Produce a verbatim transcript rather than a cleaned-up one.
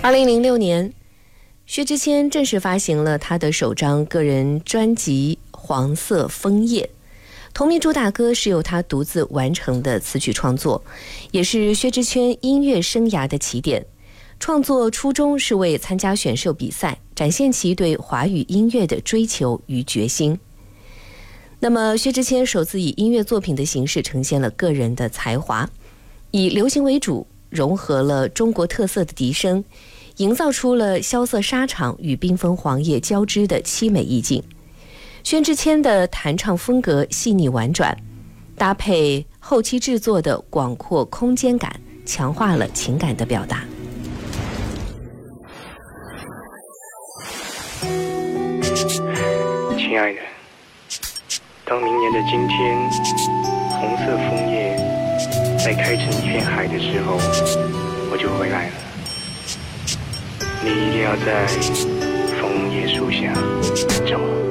二零零六年，薛之谦正式发行了他的首张个人专辑《黄色枫叶》，同名主打歌是由他独自完成的词曲创作，也是薛之谦音乐生涯的起点。创作初衷是为参加选秀比赛，展现其对华语音乐的追求与决心。那么，薛之谦首次以音乐作品的形式呈现了个人的才华，以流行为主，融合了中国特色的笛声，营造出了萧瑟沙场与缤纷黄叶交织的凄美意境。薛之谦的弹唱风格细腻婉转，搭配后期制作的广阔空间感，强化了情感的表达。 亲爱的，当明年的今天，红色枫叶在开成一片海的时候，我就回来了。你一定要在枫叶树下等着我。